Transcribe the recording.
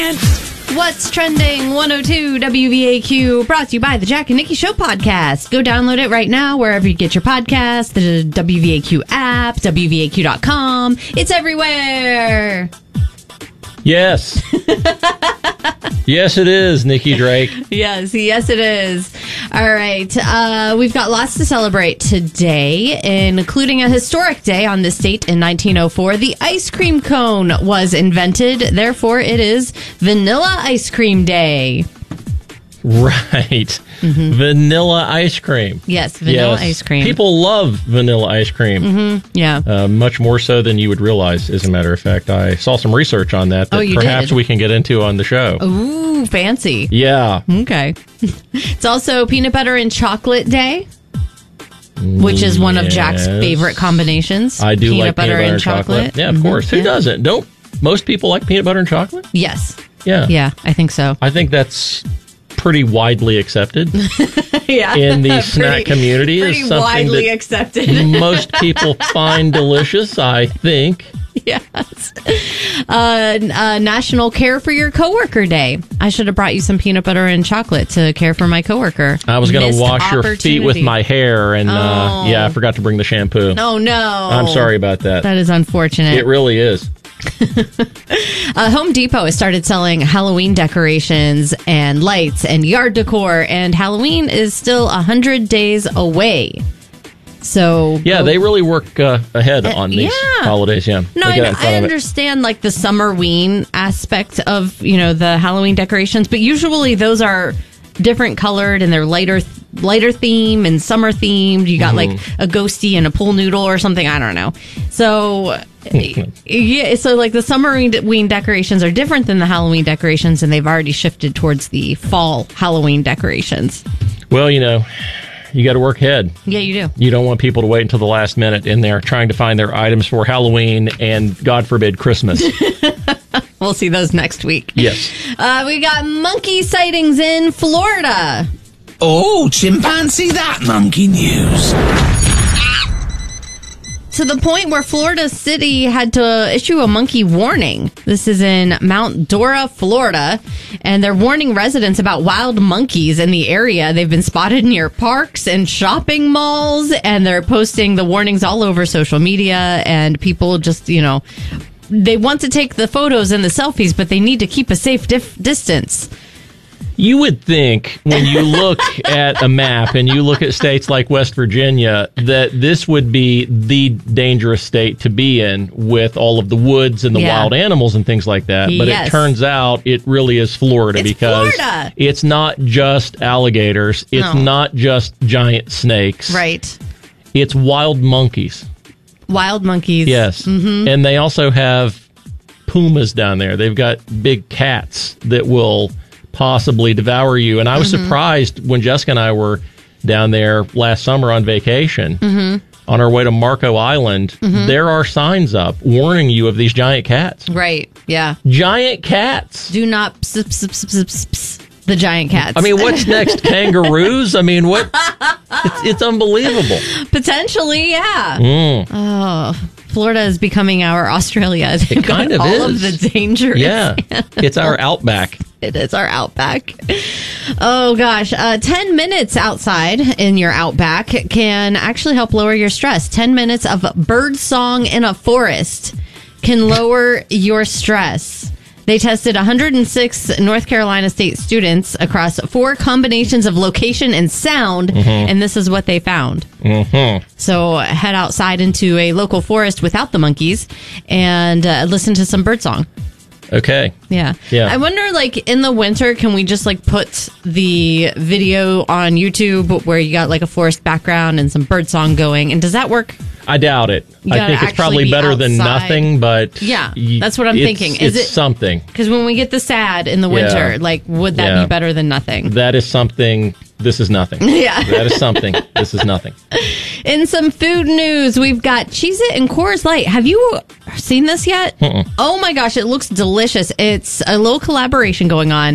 What's Trending 102 WVAQ, brought to you by the Jack and Nikki Show podcast. Go download it right now wherever you get your podcast, the WVAQ app, WVAQ.com. It's everywhere. Yes. Yes, it is, Nikki Drake. Yes, it is. All right. We've got lots to celebrate today, including a historic day on this date in 1904. The ice cream cone was invented. Therefore, it is Vanilla Ice Cream Day. Right. Mm-hmm. Vanilla ice cream. Yes, vanilla ice cream. People love vanilla ice cream. Mm-hmm. Yeah. Much more so than you would realize, as a matter of fact. I saw some research on that perhaps we can get into on the show. Ooh, fancy. Yeah. Okay. It's also Peanut Butter and Chocolate Day, which is one of Jack's favorite combinations. I do peanut like butter peanut butter and chocolate. Yeah, of course. Who doesn't? Don't most people like peanut butter and chocolate? Yes. Yeah. Yeah, I think so. I think that's pretty widely accepted yeah. in the snack community. Pretty is something widely that accepted. most people find delicious, I think. Yes. National Care for Your Coworker Day. I should have brought you some peanut butter and chocolate to care for my coworker. I was going to wash your feet with my hair, and I forgot to bring the shampoo. Oh, no. I'm sorry about that. That is unfortunate. It really is. Home Depot has started selling Halloween decorations and lights and yard decor, and Halloween is still 100 days away. So they really work ahead on these holidays. Yeah, no, I understand like the summerween aspect of the Halloween decorations, but usually those are different colored and they're lighter theme and summer themed. You got like a ghosty and a pool noodle or something. I don't know. So so like the summerween decorations are different than the Halloween decorations, and they've already shifted towards the fall Halloween decorations. Well, you got to work ahead. Yeah, you do. You don't want people to wait until the last minute in there trying to find their items for Halloween and, God forbid, Christmas. We'll see those next week. Yes. We got monkey sightings in Florida. Oh, chimpanzee, that monkey news. To the point where Florida City had to issue a monkey warning. This is in Mount Dora, Florida, and they're warning residents about wild monkeys in the area. They've been spotted near parks and shopping malls, and they're posting the warnings all over social media, and people just, they want to take the photos and the selfies, but they need to keep a safe distance. You would think when you look at a map and you look at states like West Virginia that this would be the dangerous state to be in with all of the woods and the wild animals and things like that. But it turns out it really is Florida because it's not just alligators. It's not just giant snakes. Right. It's wild monkeys. Wild monkeys. Yes. Mm-hmm. And they also have pumas down there. They've got big cats that will possibly devour you. And I was surprised when Jessica and I were down there last summer on vacation on our way to Marco Island. There are signs up warning you of these giant cats. Right. Yeah. Giant cats. Do not the giant cats. I mean, what's next? Kangaroos? I mean, what? It's unbelievable. Potentially, yeah. Oh, Florida is becoming our Australia. It kind of all is. All of the dangers. Yeah. It's our outback. It is our outback. Oh, gosh. 10 minutes outside in your outback can actually help lower your stress. 10 minutes of bird song in a forest can lower your stress. They tested 106 North Carolina State students across 4 combinations of location and sound, and this is what they found. So head outside into a local forest without the monkeys and listen to some birdsong. Okay. Yeah. I wonder, like, in the winter, can we just, like, put the video on YouTube where you got, like, a forest background and some birdsong going? And does that work? I doubt it. I think it's probably better than nothing, but... Yeah, that's what I'm thinking. It's something. Because when we get the sad in the winter, like, would that be better than nothing? That is something. This is nothing. Yeah. That is something. This is nothing. In some food news, we've got Cheez-It and Coors Light. Have you seen this yet? Oh, my gosh, it looks delicious. It's a little collaboration going on